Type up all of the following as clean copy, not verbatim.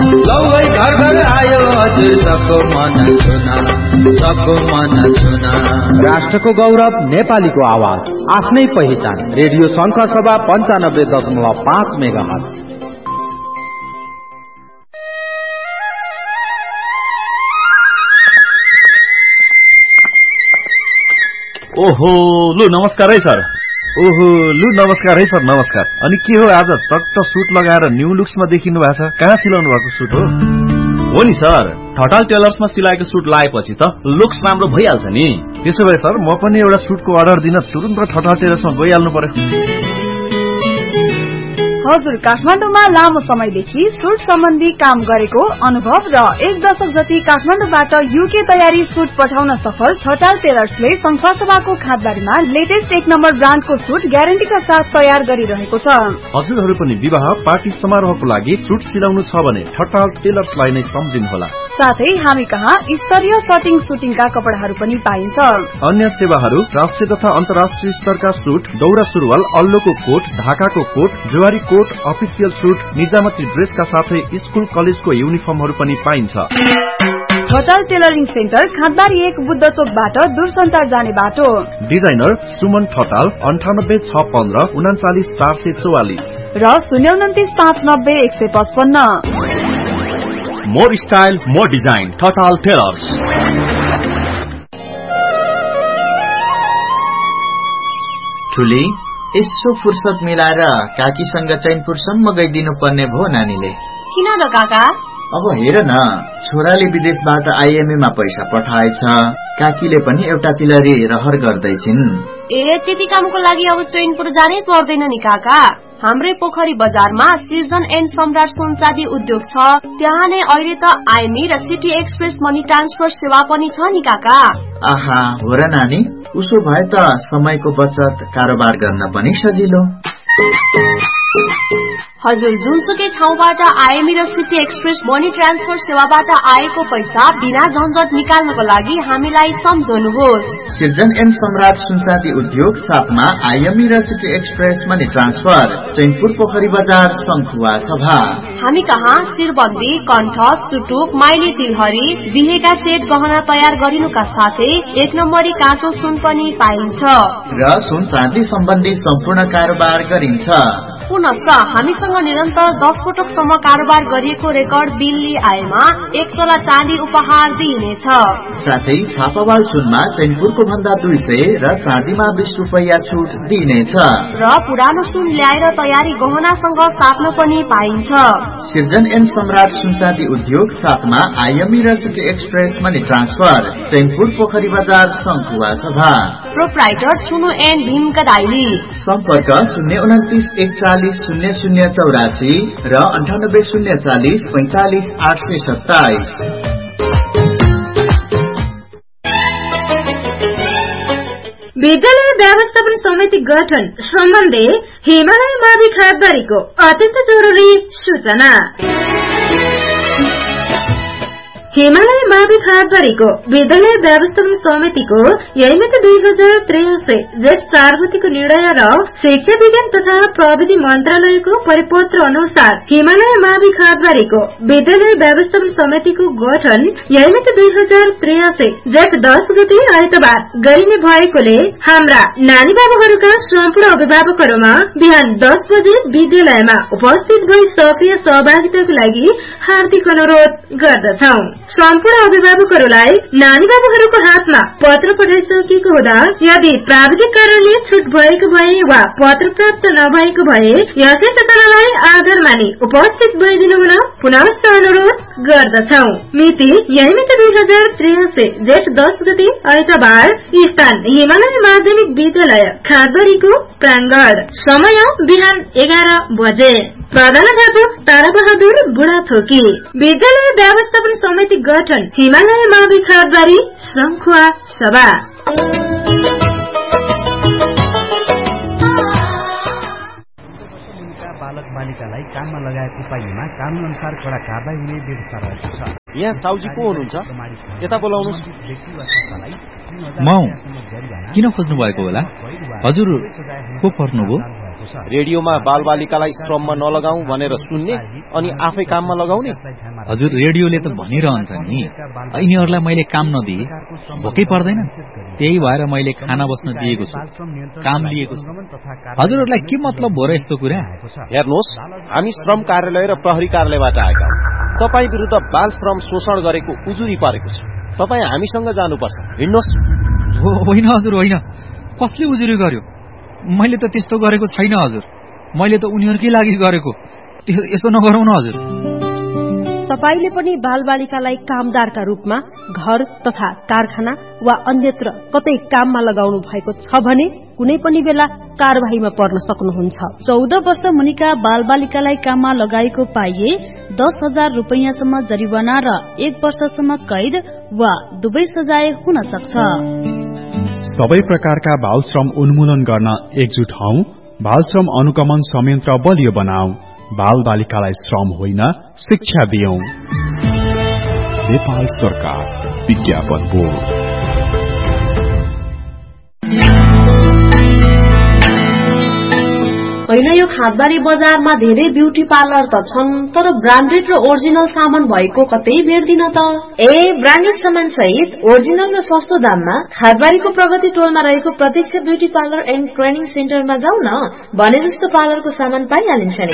लौै घर घर आयो हजुर सबको मन छुना, सबको मन छुना। राष्ट्रको गौरव नेपालीको आवाज, आफ्नै पहिचान। रेडियो शंख सभा 95.5 मेगाहर्ज। ओहो लु नमस्कार है सर। ओहो लु नमस्कार है सर, नमस्कार। अनि के हो आज चट्ट सुट लगाएर न्यू लुक्समा देखिनु भएको छ? कहाँ सिलाउनु भएको सुट हो? हो नि सर, ठटाल टेलर्समा सिलाएको सुट लाएपछि त लुक्स राम्रो भइहाल्छ नि। त्यसो भए सर म पनि एउटा सुटको अर्डर दिन तुरुन्त ठटाल टेलर्समा गइहाल्नु पर्यो। हजुर, काठमाडौँमा लामो समयदेखि सुट सम्बन्धी काम गरेको अनुभव र 1 दशक जति काठमाडौँबाट युके तयारी सुट पठाउन सफल ठटाल टेलर्सले संघसभाको खातबारीमा लेटेस्ट 1 नम्बर ब्रान्डको सुट ग्यारेन्टीका साथ तयार गरिरहेको छ। हजुरहरू पनि विवाह पार्टी समारोहको लागि सुट सिलाउनु छ भने ठटाल टेलर्सलाई नै सम्झिनुहोला। साथै हामी कहाँ स्तरीय कटिङ सुटिङका कपडाहरू पनि पाइन्छ। अन्य सेवाहरू राष्ट्रिय तथा अन्तर्राष्ट्रिय स्तरका सुट, दौरा सुरुवाल, अल्लोको कोट, ढाकाको coat, Zuari coat, official suit, निजामती ड्रेसका साथै स्कुल कलेजको युनिफर्महरू पनि पाइन्छ। ठटाल टेलरिङ सेन्टर खातबारी 1 बुद्ध चोकबाट दूरसञ्चार जाने बाटो। डिजाइनर सुमन ठटाल 98 615 39 444 र 029 590 155। More style more design, Thatal tailors. ठुली यसो फुर्सद मिलाएर काकीसँग चैनपुरसम्म गइदिनु पर्ने भो नानीले। किन र काका? अब हेर न, छोराले विदेशबाट आइएमएमा पैसा पठाएछ, काकीले पनि एउटा तिलरी रहर गर्दैछिन्। ए त्यति कामको लागि अब चैनपुर जानै पर्दैन नि काका। हाम्रै पोखरी बजारमा सिजन एन्ड सम्राट सुनचाँदी उद्योग छ, त्यहाँ नै अहिले त आइमी र सिटी एक्सप्रेस मनी ट्रान्सफर सेवा पनि छ नि काका। आहा, हो र नानी, उसो भए त समयको बचत, कारोबार गर्न पनि सजिलो। हजुर, जुनसुकै ठाउँबाट आइमी र सिटी एक्सप्रेस मनी ट्रान्सफर सेवाबाट आएको पैसा बिना झन्झट निकाल्नको लागि हामीलाई सम्झनुहोस्। सिर्जन एन्ड सम्राट सुनचाँदी उद्योग साथमा आइएमी र city express money transfer, Chainpur पोखरी बजार, शंखुवा सभा। हामी कहाँ शिरबन्दी, कण्ठ, सुटुक, माइली तिलहरी, बिहेका सेट गहना तयार गरिनुका साथै 1 नम्बरी काँचो सुन पनि पाइन्छ र सुन चाँदी सम्बन्धी सम्पूर्ण कारोबार गरिन्छ। पुनश्च हामीसँग निरन्तर 10 पटकसम्म कारोबार गरिएको रेकर्ड बिल आएमा 1 तोला चाँदी उपहार दिइनेछ। साथै छापावाल सुनमा चैनपुरको भन्दा 200 र चाँदीमा 20 रुपैयाँ छुट दिइनेछ र पुरानो सुन ल्याएर तयारी गहनासँग साट्न पनि पाइन्छ। सिर्जन एन्ड सम्राट सुनचाँदी उद्योग साथमा आइएमी र city express money transfer, Chainpur पोखरी बजार, शंखुवा सभा। प्रोप्राइटर छुनु एन्ड भीमका दाइली। सम्पर्क 029 41 0084 र 98 040 45 827। विद्यालय व्यवस्थापन समिति गठन सम्बन्धी हिमालय मावि खातबारीको अत्यन्त जरुरी सूचना। हिमालय मावि खातबारीको विद्यालय व्यवस्थापन समितिको यहीमत 2083 जेठ 4 गतिको निर्णय र शिक्षा विज्ञान तथा प्रविधि मन्त्रालयको परिपत्र अनुसार हिमालय मावि खातबारीको विद्यालय व्यवस्थापन समितिको गठन यहीमत 2083 जेठ 10 गति आइतबार गरिने भएकोले हाम्रा नानी बाबुहरूका सम्पूर्ण अभिभावकहरूमा बिहान 10 बजे विद्यालयमा उपस्थित भई सक्रिय सहभागिताको लागि हार्दिक अनुरोध गर्दछौं। सम्पूर्ण अभिभावकहरूलाई नानी बाबुहरूको हातमा पत्र पठाइसकेको हुँदा यदि प्राविधिक कारणले छुट भएको भए वा पत्र प्राप्त नभएको भए यसै सूचनालाई आधार मानि उपस्थित भइदिनु हुन पुनः अनुरोध गर्दछौं। मिति यहीमत 2083 जेठ 10 गति आइतबार, स्थान हिमालय माध्यमिक विद्यालय खातबारीको प्राङ्गण, समय बिहान 11 बजे। प्रधानाध्यापक ताराबहादुर बुढाथोकी। विद्यालय व्यवस्थापन समिति गठन हिमालय मावि खातबारी, शंखुवा सभा। बालक बालिकालाई काममा लगाएको पाइनेमा कानून अनुसार कडा कारबाही हुने व्यवस्था रहेको छ। यहाँ साउजी को हुनुहुन्छ? यता बोलाउनुस्। म किन खोज्नु भएको होला? हजुर को पर्नुभयो? रेडियोमा बालबालिकालाई श्रममा नलगाऊ भनेर सुन्ने अनि आफै काममा लगाउने? हजुर, रेडियोले त भनिरहन्छ नि यिनीहरूलाई मैले काम नदिए भोकै पर्दैन, त्यही भएर मैले खाना बस्न दिएको छु, काम लिएको छु। हजुरहरूलाई के मतलब हो र यस्तो कुरा? हेर्नुहोस्, हामी श्रम कार्यालय र प्रहरी कार्यालयबाट आएका हौं। तपाईँ विरुद्ध बाल श्रम शोषण गरेको उजुरी परेको छ। तपाईँ हामीसँग जानुपर्छ। हिँड्नुहोस्। होइन हजुर, होइन। कसले उजुरी गर्यो? मैले त त्यस्तो गरेको छैन हजुर। मैले त उनीहरूकै लागि गरेको। यसो नगरौँ न हजुर। तपाईले पनि बालबालिकालाई कामदारका रूपमा घर तथा कारखाना वा अन्यत्र कतै काममा लगाउनु भएको छ भने कुनै पनि बेला कारबाहीमा पर्न सक्नुहुन्छ। 14 वर्ष मुनिका बालबालिकालाई काममा लगाएको पाइए 10,000 रुपैयाँसम्म जरिवाना र 1 वर्षसम्म कैद वा दुवै सजाय हुन सक्छ। सबै प्रकारका बाल श्रम उन्मूलन गर्न एकजुट हौं। बाल श्रम अनुगमन संयन्त्र बलियो बनाऊ। बाल बालिकालाई श्रम होइन, शिक्षा दियौं। नेपाल सरकार विज्ञापन बोर्ड। होइन, यो खादबारी बजारमा धेरै ब्युटी पार्लर त छन्, तर ब्रान्डेड र ओरिजिनल सामान भएको कतै भेट्दिन त। ब्रान्डेड सामान सहित ओरिजिनल र सस्तो दाममा खादबारीको प्रगति टोलमा रहेको प्रतीक्षा ब्युटी पार्लर एन्ड ट्रेनिङ सेन्टरमा जाऊ न। भने जस्तो पार्लरको सामान पाइहालिन्छ नि।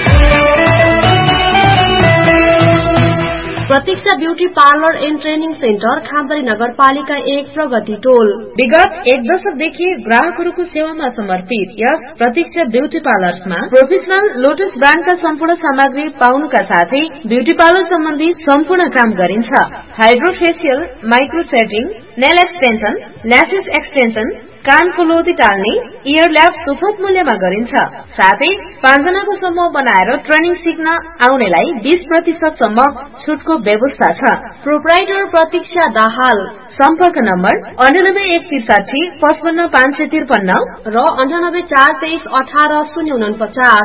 प्रतीक्षा beauty parlour and training centre, खादबारी नगरपालिका 1, प्रगति टोल। विगत 1 दशकदेखि ग्राहकहरूको सेवामा समर्पित यस प्रतीक्षा ब्युटी पार्लर्समा प्रोफेसनल लोटस ब्रान्डका सम्पूर्ण सामग्री पाउनुका साथै ब्युटी पार्लर सम्बन्धी सम्पूर्ण काम गरिन्छ। Hydrofacial, micro setting, nail extension, lashes extension, कानको लोदी टाल्ने, इयर ल्याब सुपथ मूल्यमा गरिन्छ। साथै 5 जनाको समूह बनाएर ट्रेनिङ सिक्न आउनेलाई 20% सम्म छुटको व्यवस्था छ। प्रोप्राइटर प्रतीक्षा दाहाल। सम्पर्क नम्बर 98 163 55 553 र 98 423 18 049।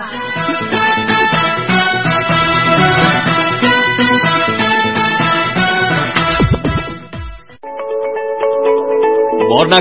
भर्ना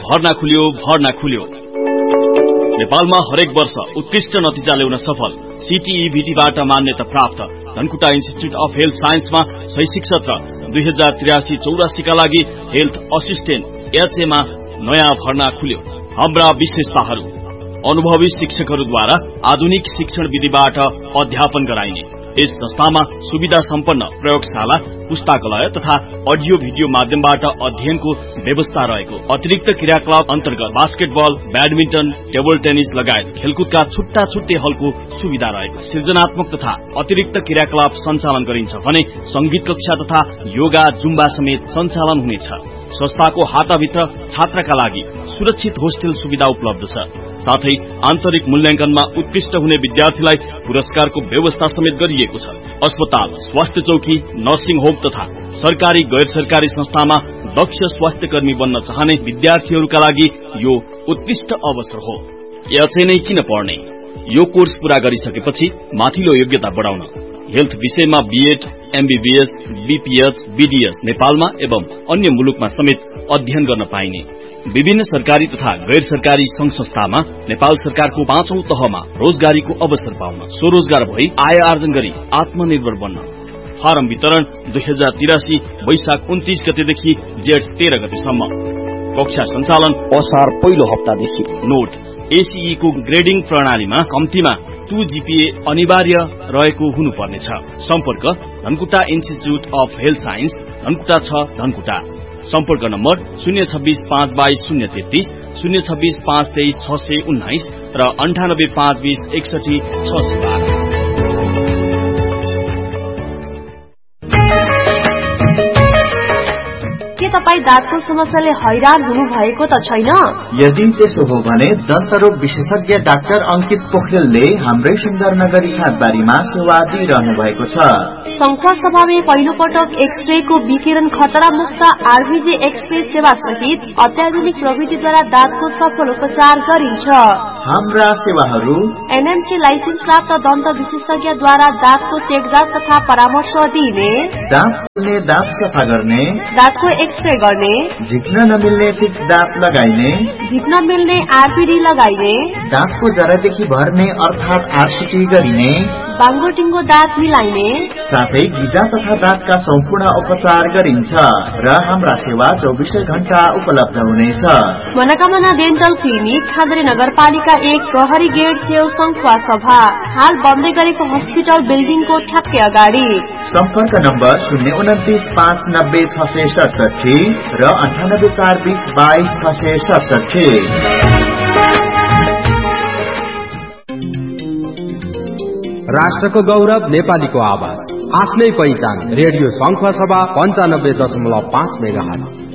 खुल्यो। नेपालमा हरेक वर्ष उत्कृष्ट नतिजा ल्याउन सफल CTEVT-बाट मान्यता प्राप्त धनकुटा इन्स्टिच्युट अफ हेल्थ साइन्समा शैक्षिक सत्र 2083-84 का लागि हेल्थ असिस्टेन्ट HA-मा नयाँ भर्ना खुल्यो। हाम्रा विशेषताहरू: अनुभवी शिक्षकहरूद्वारा आधुनिक शिक्षण विधिबाट अध्यापन गराइने। यस संस्थामा सुविधा सम्पन्न प्रयोगशाला, पुस्तकालय तथा अडियो भिडियो माध्यमबाट अध्ययनको व्यवस्था रहेको। अतिरिक्त क्रियाकलाप अन्तर्गत बास्केटबल, ब्याडमिन्टन, टेबल टेनिस लगायत खेलकुदका छुट्टा छुट्टै हलको सुविधा रहेको। सृजनात्मक तथा अतिरिक्त क्रियाकलाप सञ्चालन गरिन्छ भने संगीत कक्षा तथा योगा, जुम्बा समेत सञ्चालन हुनेछ। संस्थाको हाताभित्र छात्रका लागि सुरक्षित होस्टेल सुविधा उपलब्ध छ। साथै आन्तरिक मूल्याङ्कनमा उत्कृष्ट हुने विद्यार्थीलाई पुरस्कारको व्यवस्था समेत गरिएको छ। अस्पताल, स्वास्थ्य चौकी, नर्सिङ होम तथा सरकारी गैर सरकारी संस्थामा दक्ष स्वास्थ्य कर्मी बन्न चाहने विद्यार्थीहरूका लागि यो उत्कृष्ट अवसर हो। HA नै किन पढ्ने? यो कोर्स पूरा गरिसकेपछि माथिल्लो योग्यता बढाउन हेल्थ विषयमा BEd, MBBS, BPH, BDS नेपालमा एवं अन्य मुलुकमा समेत अध्ययन गर्न पाइने। विभिन्न सरकारी तथा गैर सरकारी संघ संस्थामा नेपाल सरकारको 5औं तहमा रोजगारीको अवसर पाउन, स्वरोजगार भई आय आर्जन गरी आत्मनिर्भर बन्न। फारम वितरण 2083 वैशाख 29 गतेदेखि जेठ 13 गतेसम्म। कक्षा सञ्चालन असार पहिलो हप्तादेखि। नोट: ACE को ग्रेडिङ प्रणालीमा कम्तीमा 2 GPA अनिवार्य रहेको हुनुपर्नेछ। सम्पर्क Dhankuta institute of health science, Dhankuta 6, Dhankuta. सम्पर्क नम्बर 026 522 033, 026 523 619 र 98 520 61 612। तपाई दाँतको समस्याले हैरान हुनु भएको त छैन? यदि त्यसो हो भने दन्तरोग विशेषज्ञ डाक्टर अंकित पोखरेलले हाम्रै सुन्दरनगरी खादबारीमा सेवा दिइरहनु भएको छ। संख्या सभामा पहिलो पटक एक्सरेको विकिरण खतरा मुक्त RVG एक्सरे सेवा सहित अत्याधुनिक प्रविधिद्वारा दाँतको सफल उपचार गरिन्छ। हाम्रा सेवाहरू: NMC लाइसेन्स प्राप्त दन्त विशेषज्ञद्वारा दाँतको चेकजाँच तथा परामर्श दिने, दाँत खोल्ने, दाँत सफा गर्ने, दाँतको एक्सरे गर्ने, झिक्न नमिल्ने फिक्स दाँत लगाइने, झिक्न मिल्ने आरपीडी लगाइने, दाँतको जरादेखि भर्ने अर्थात आरसीटी गरिने, बाङ्गोटिङ्गो दाँत मिलाइने, साथै गिजा तथा दाँतका सम्पूर्ण उपचार गरिन्छ र हाम्रा सेवा 24 घण्टा उपलब्ध हुनेछ। मनोकामना डेन्टल क्लिनिक, खाद्री नगरपालिका 1, प्रहरी गेट छेउ, संखुवा सभा। हाल बन्दै गरेको हस्पिटल बिल्डिङको ठ्याक्कै अगाडि। सम्पर्क नम्बर 029 590 667 र 98 420 22 667। राष्ट्रको गौरव, नेपालीको आवाज, आफ्नै पहिचान। रेडियो संखुवा सभा 95.5 मेगाहर्ज।